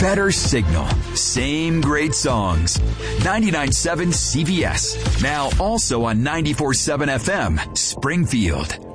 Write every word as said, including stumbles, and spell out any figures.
better signal, same great songs. ninety-nine point seven C B S. Now also on ninety-four point seven F M, Springfield.